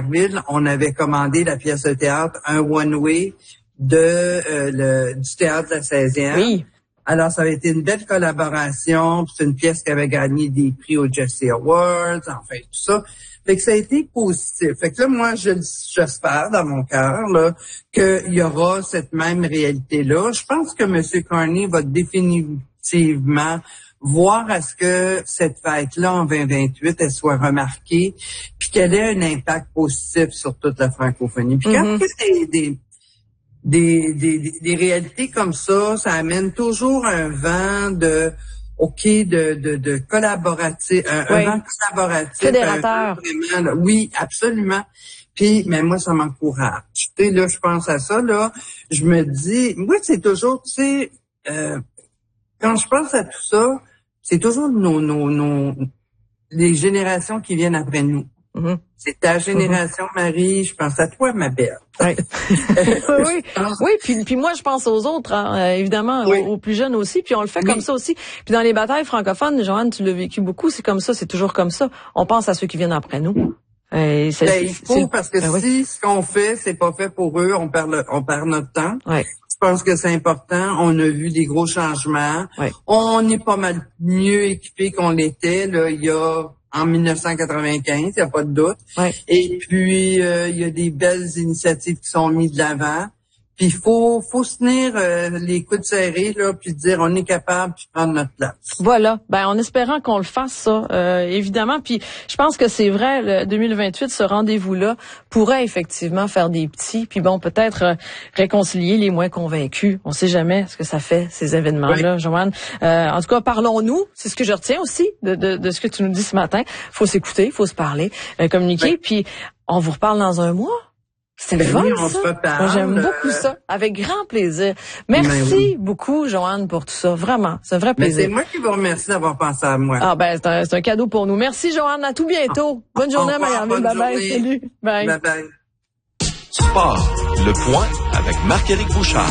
Albertville, on avait commandé la pièce de théâtre, un one-way du théâtre de la 16e. Oui. Alors, ça avait été une belle collaboration. C'est une pièce qui avait gagné des prix au Jesse Awards, enfin, tout ça. Fait que ça a été positif. Fait que là, moi, j'espère dans mon cœur, là, qu'il y aura cette même réalité-là. Je pense que M. Carney va définitivement voir à ce que cette fête-là, en 2028, elle soit remarquée, puis qu'elle ait un impact positif sur toute la francophonie. Puis quand des réalités comme ça amène toujours un vent de collaboratif, un vent collaboratif. Fédérateur. Vraiment, oui, absolument. Puis, mais moi, ça m'encourage. Tu sais, là, je pense à ça, là, je me dis, moi, c'est toujours, tu sais, quand je pense à tout ça, c'est toujours les générations qui viennent après nous. Mm-hmm. C'est ta génération, Marie, je pense à toi, ma belle. Oui. Oui, puis moi je pense aux autres, hein, évidemment, aux plus jeunes aussi, puis on le fait comme ça aussi. Puis dans les batailles francophones, Joanne, tu l'as vécu beaucoup, c'est comme ça, c'est toujours comme ça. On pense à ceux qui viennent après nous. Il faut, parce que si ce qu'on fait, c'est pas fait pour eux, on perd notre temps. Oui. Je pense que c'est important. On a vu des gros changements. Oui. On est pas mal mieux équipés qu'on l'était là il y a en 1995, il n'y a pas de doute. Oui. Et puis il y a des belles initiatives qui sont mises de l'avant. Puis il faut se tenir les coudes serrés là, puis dire on est capable de prendre notre place. Voilà. Ben en espérant qu'on le fasse ça, évidemment. Puis je pense que c'est vrai, le 2028, ce rendez-vous-là pourrait effectivement faire des petits. Puis bon, peut-être réconcilier les moins convaincus. On sait jamais ce que ça fait ces événements-là, Joanne. En tout cas, parlons-nous. C'est ce que je retiens aussi de ce que tu nous dis ce matin. Faut s'écouter, faut se parler, communiquer. Oui. Puis on vous reparle dans un mois. C'est le fun, ça. Moi, j'aime beaucoup ça. Avec grand plaisir. Merci beaucoup, Joanne, pour tout ça. Vraiment. C'est un vrai plaisir. C'est moi qui vous remercie d'avoir pensé à moi. Ah, ben, c'est un cadeau pour nous. Merci, Joanne. À tout bientôt. Bonne journée, Marianne. Bye-bye. Salut. Bye. Bye-bye. Sport. Le point avec Marc-Éric Bouchard.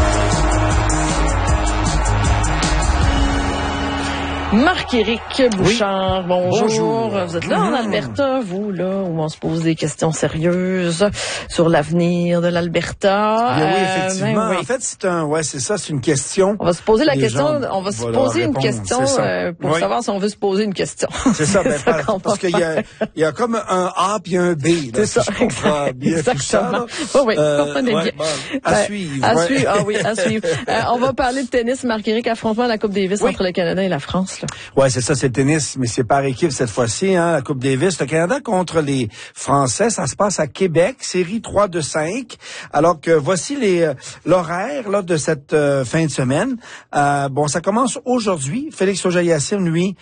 Marc-Éric Bouchard, bonjour. Vous êtes là en Alberta, vous, là, où on se pose des questions sérieuses sur l'avenir de l'Alberta. Oui, effectivement. En fait, c'est une question. On va se poser une question pour savoir si on veut se poser une question. C'est ça, parce qu'il y a comme un A puis un B, là, c'est ça, si je comprends bien tout ça. Là. Oui, comprenez bien. À suivre. À suivre. On va parler de tennis, Marc-Éric, affrontement à la Coupe Davis entre le Canada et la France. Ouais, c'est ça, c'est le tennis, mais c'est par équipe cette fois-ci, hein, la Coupe Davis. Le Canada contre les Français, ça se passe à Québec, série 3 de 5. Alors que voici l'horaire là de cette fin de semaine. Ça commence aujourd'hui. Félix Auger-Aliassime, lui,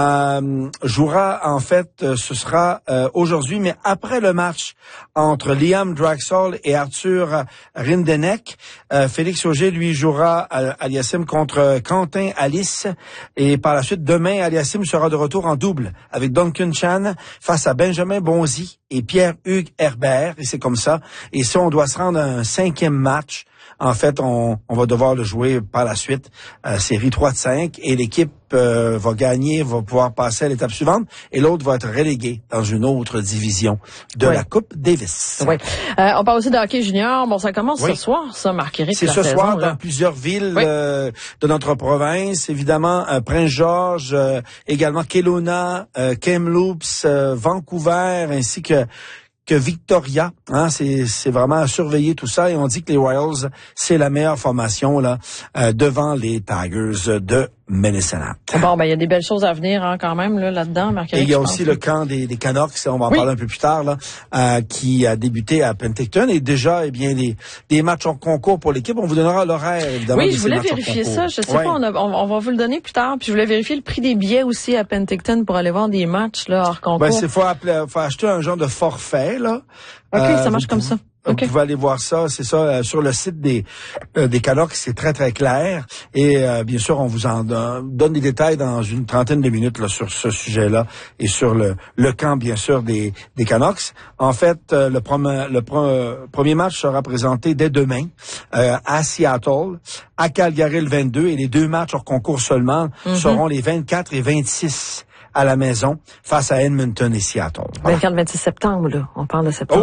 jouera en fait, ce sera aujourd'hui, mais après le match entre Liam Draxall et Arthur Rindenek. Félix Auger, lui, jouera Aliassime contre Quentin Alice, et par la suite, demain, Aliassime sera de retour en double avec Duncan Chan face à Benjamin Bonzi et Pierre-Hugues Herbert. Et c'est comme ça. Et si on doit se rendre à un 5e match, en fait, on va devoir le jouer par la suite, série 3 de 5. Et l'équipe va gagner, va pouvoir passer à l'étape suivante. Et l'autre va être relégué dans une autre division de la Coupe Davis. Oui. On parle aussi de hockey junior. Bon, ça commence ce soir, ça, Marc-Éric. C'est ce soir dans plusieurs villes de notre province. Évidemment, Prince-Georges, également Kelowna, Kamloops, Vancouver, ainsi que Victoria, hein, c'est vraiment à surveiller tout ça, et on dit que les Royals, c'est la meilleure formation là devant les Tigers de Minnesota. Bon, il y a des belles choses à venir quand même là-dedans, Marc-Éric. Et il y a aussi le camp des Canucks, on va en parler un peu plus tard là, qui a débuté à Penticton, et déjà des matchs en concours pour l'équipe. On vous donnera l'horaire évidemment. Oui, je voulais vérifier ça, je sais pas, on va vous le donner plus tard, puis je voulais vérifier le prix des billets aussi à Penticton pour aller voir des matchs là hors concours. Faut acheter un genre de forfait là. OK, ça marche comme ça. Vous pouvez aller voir ça, c'est ça, sur le site des Canucks, c'est très très clair, et bien sûr on vous en donne des détails dans une trentaine de minutes là sur ce sujet-là, et sur le camp bien sûr des Canucks. En fait, le premier match sera présenté dès demain à Seattle, à Calgary le 22, et les deux matchs hors concours seulement seront les 24 et 26 à la maison face à Edmonton et Seattle. 24-26 septembre, là. On parle de septembre.